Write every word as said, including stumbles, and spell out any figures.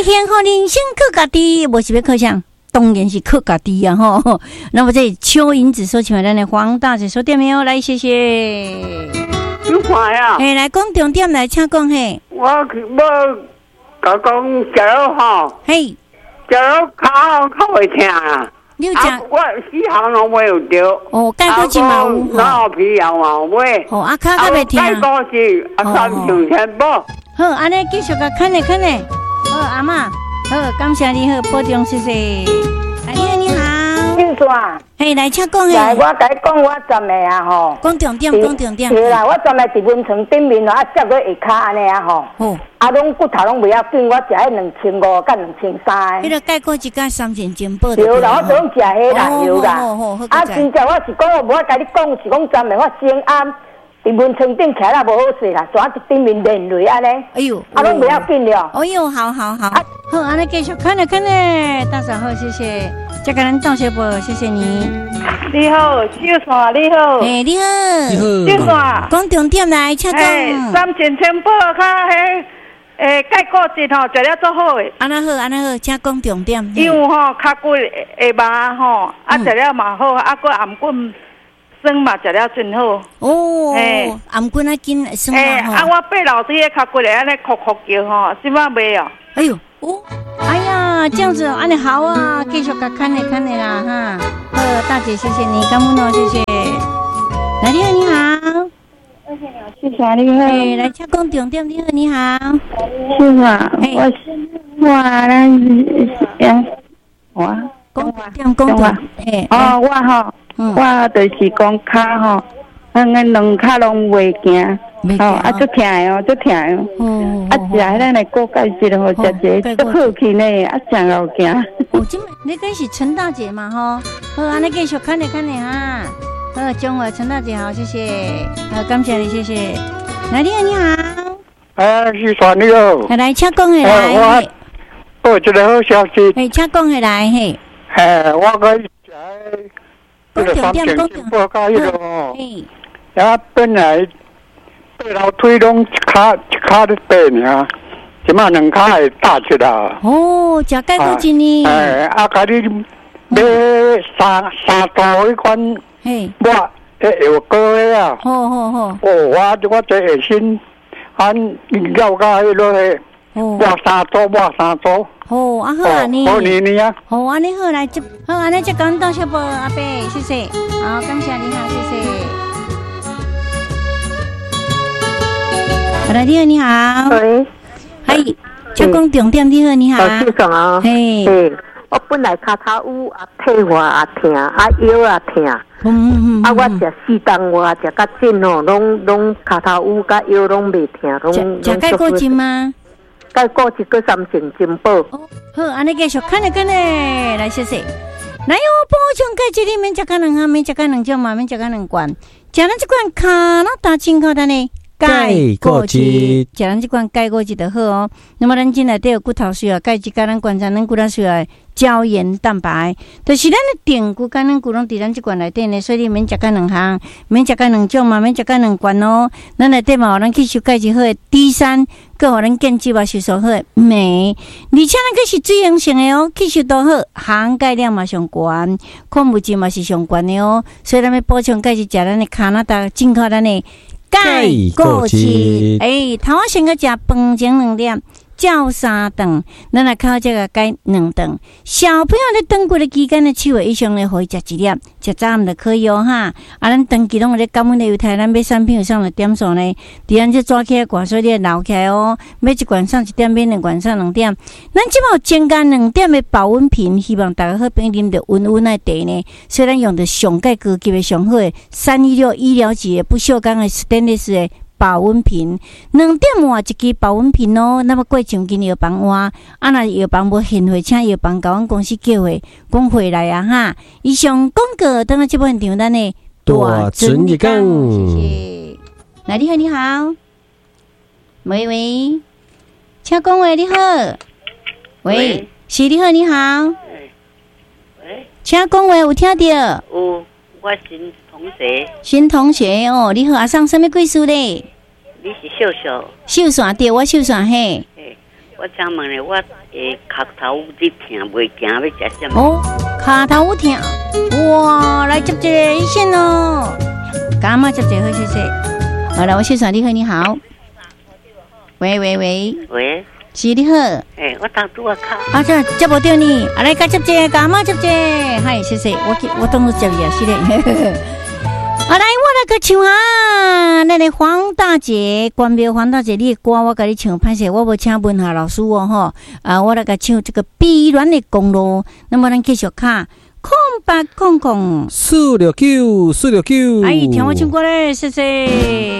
幸福人生靠家己，无是要靠啥？当然是靠家己啊吼。那么这蚯蚓子收起来，咱的黄大姐收店没有？来，谢谢。 你看呀？ 哎，来讲重点来，请讲嘿。 我我甲讲食了吼， 嘿， 食了脚较会疼啊。 你有食？ 我四项拢没有着。 哦，钙骨精嘛有。 脑皮药嘛有买。 哦，啊脚较袂疼。 钙骨精啊，三上千宝。 好，安尼继续甲看咧看咧。好，阿嬷，好，感谢你好，保重，谢谢。哎，你好，你好。 姓啥？ 嘿，来请讲嘿。 来，我甲你讲，我站的啊吼。 讲重点，讲重点。 是啦，我站的伫温床顶面咯，啊，接过下骹安尼啊吼。哦。啊，拢骨头拢袂要紧，我食迄两千五甲两千三。 迄个钙骨精甲三千金宝。 对啦，我总食迄啦，有啦。 好好好。 啊，真正我是讲，我无甲你讲，是讲站的我先暗。伫温床顶起来无好势啦，抓一顶面连累安尼。哎呦，啊，拢不要紧了。 哎呦，好好好。啊，好，安尼继续看咧看咧，大嫂好，谢谢。再给咱张小宝，谢谢你。 你好，小伞你好。 哎，你好。 你好。小伞。 讲重点来，请讲。 三千千宝较迄诶钙骨精吼，食了足好诶。 安那好，安那好，请讲重点。 因为吼脚骨下麻吼，啊食了嘛好，啊个颔棍。酸嘛，食了真好哦。诶，颔棍啊，紧酸嘛吼。 啊，我爬楼梯个脚骨咧，安尼哭哭叫吼，什么袂哦？ 哎呦，哦，哎呀，这样子，安尼好啊，继续甲看咧看咧啦哈。好，大姐，谢谢你，感恩哦，谢谢。来，你好，你好。 谢谢你，谢谢你好。 哎，来，请讲重点，你好，你好。 是嘛？我我咱呀，我讲重点，讲重点。 嘿，哦，我吼。我就是讲脚吼，咱个两脚拢袂行，吼啊，足疼的哦，足疼的哦。啊，食迄咱的骨钙质吼，食一个足好气呢，啊，真好行。 哦，今你跟是陈大姐嘛吼？好，安尼继续看咧看咧哈。好，中午陈大姐好，谢谢，好，感谢你，谢谢。来，你好，你好。 哎，是啥你好？ 来，请讲下来。 我有一个好消息。 哎，请讲下来嘿。 哎，我个食。 讲重点，讲重点。 嘿，啊，本来爬楼梯拢一骹一骹咧爬尔，即马两骹会踏出来。 哦，食钙骨精呢？ 哎，啊，甲你买三三度迄款，嘿，我迄药膏个啊。 好好好。 哦，我我这下身，按了甲迄落个，我三组，我三组。 哦，啊好啊你， 好你你啊， 好安尼好来接，好安尼接感到小宝阿伯，谢谢，好感谢你好，谢谢。好来，你好，你好，喂，嘿，请讲重点，你好，你好， 是什么？嘿，我本来脚头有啊，退化啊疼，啊腰啊疼，嗯嗯啊我食四当我食较紧哦，拢拢脚头有甲腰拢袂疼，拢食钙骨精吗？ 钙骨一个三千金宝。 哦，好，安尼继续看咧看咧，来谢谢。来哦，补充钙质里面食个两项，免食个两种嘛，免食个两罐。食咱这罐卡那大清口的呢，钙骨质，食咱这罐钙骨质就好哦。那么咱今内底有骨头需要钙质，甲咱观察咱骨头需要胶原蛋白，就是咱的定骨甲咱骨拢伫咱这罐内底呢，所以你免食个两项，免食个两种嘛，免食个两罐哦。咱内底嘛，咱吸收钙质好的 D 三。个互咱建基嘛吸收好镁，而且咱个是水溶性的哦，吸收都好，含钙量嘛上悬，矿物质嘛是上悬的哦，所以咱要补充钙质，食咱的加拿大进口咱的钙骨质。诶，头仔先个食饭前两点，照三顿，咱来靠这个钙两顿。小朋友咧长骨的期间咧，七月以上咧，可以食一粒，食早暗就可以哦哈。啊，咱长期拢有咧感恩的犹太，咱买产品有上的点数呢，伫咱这抓起来挂，所以你留起来哦。买一罐上一点，免两罐上两点。咱即马有增加两点的保温瓶，希望大家好朋友啉着温温的茶呢。所以咱用的上盖高级的上好的三一六医疗级的不锈钢的 stainless 的。保温瓶两点换一支保温瓶哦，那么过奖金药房换，啊那药房无现货，请药房甲阮公司叫回，讲回来啊哈。以上广告等下这部现场咱的大准一讲， 谢谢。来，你好，你好，喂喂，请讲话，你好，喂，是你好，你好， 喂， 请讲话，有听到？ 有，我新同学。 新同学哦，你好，阿上什么贵事咧？ 你是秀秀？ 秀山对，我秀山嘿。 我请问咧，我诶脚头有啲痛，袂行要食什么？ 哦，脚头有痛，哇，来接这一线咯，干嘛接这好谢谢。好了，我先生你好，你好。喂喂喂喂， 是你好。 诶，我当拄啊卡。 啊，这接不到你，啊来甲接这，干嘛接这？嗨，谢谢，我我当作接你啊，是的。啊，来，我来个唱啊！那个黄大姐，关庙黄大姐，你的歌我甲你唱，歹势，我无请文夏老师哦吼。啊，我来个唱这个碧蓝的公路。那么咱继续看，空白空空， 四六九，四六九。 哎，听我唱歌嘞，谢谢。